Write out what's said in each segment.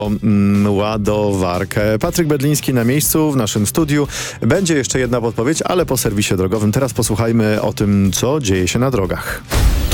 ładowarkę. Patryk Bedliński na miejscu w naszym studiu. Będzie jeszcze jedna podpowiedź, ale po serwisie drogowym. Teraz posłuchajmy o tym, co dzieje się na drogach.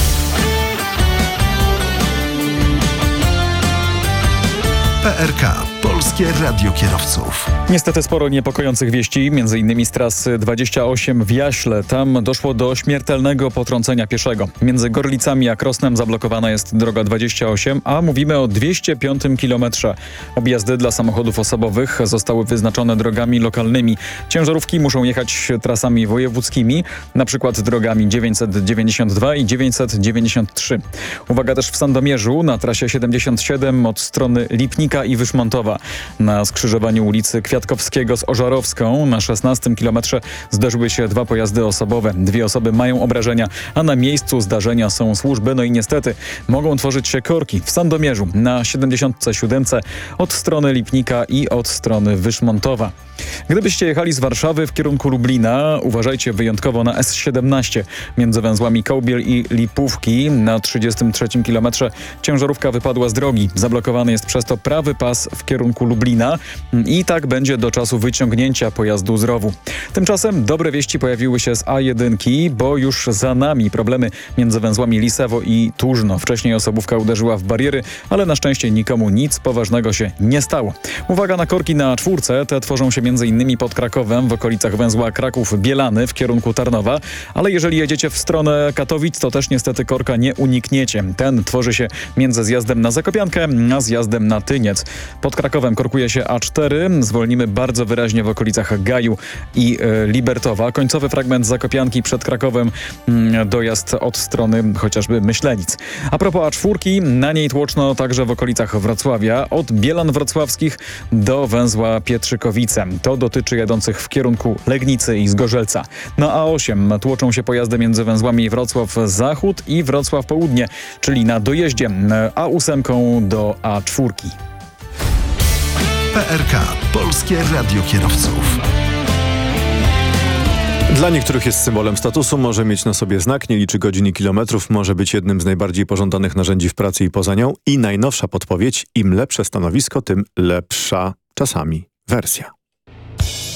PRK. Polskie Radio Kierowców. Niestety sporo niepokojących wieści, m.in. z trasy 28 w Jaśle. Tam doszło do śmiertelnego potrącenia pieszego. Między Gorlicami a Krosnem zablokowana jest droga 28, a mówimy o 205 kilometrze. Objazdy dla samochodów osobowych zostały wyznaczone drogami lokalnymi. Ciężarówki muszą jechać trasami wojewódzkimi, na przykład drogami 992 i 993. Uwaga też w Sandomierzu na trasie 77 od strony Lipnika i Wyszmontowa. Na skrzyżowaniu ulicy Kwiatkowskiego z Ożarowską na 16 kilometrze zderzyły się dwa pojazdy osobowe. 2 osoby mają obrażenia, a na miejscu zdarzenia są służby. No i niestety mogą tworzyć się korki w Sandomierzu na 77 od strony Lipnika i od strony Wyszmontowa. Gdybyście jechali z Warszawy w kierunku Lublina, uważajcie wyjątkowo na S17 między węzłami Kołbiel i Lipówki. Na 33 kilometrze ciężarówka wypadła z drogi. Zablokowany jest przez to prawy pas w kierunku Lublina i tak będzie do czasu wyciągnięcia pojazdu z rowu. Tymczasem dobre wieści pojawiły się z A1, bo już za nami problemy między węzłami Lisewo i Tużno. Wcześniej osobówka uderzyła w bariery, ale na szczęście nikomu nic poważnego się nie stało. Uwaga na korki na A4, te tworzą się m.in. pod Krakowem w okolicach węzła Kraków-Bielany w kierunku Tarnowa, ale jeżeli jedziecie w stronę Katowic, to też niestety korka nie unikniecie. Ten tworzy się między zjazdem na Zakopiankę a zjazdem na Tyniec. Pod Krakowem korkuje się A4, zwolnimy bardzo wyraźnie w okolicach Gaju i Libertowa. Końcowy fragment Zakopianki przed Krakowem, dojazd od strony chociażby Myślenic. A propos A4, na niej tłoczno także w okolicach Wrocławia, od Bielan Wrocławskich do węzła Pietrzykowice. To dotyczy jadących w kierunku Legnicy i Zgorzelca. Na A8 tłoczą się pojazdy między węzłami Wrocław Zachód i Wrocław Południe, czyli na dojeździe A8 do A4. PRK. Polskie Radio Kierowców. Dla niektórych jest symbolem statusu, może mieć na sobie znak, nie liczy godzin i kilometrów, może być jednym z najbardziej pożądanych narzędzi w pracy i poza nią. I najnowsza podpowiedź, im lepsze stanowisko, tym lepsza czasami wersja.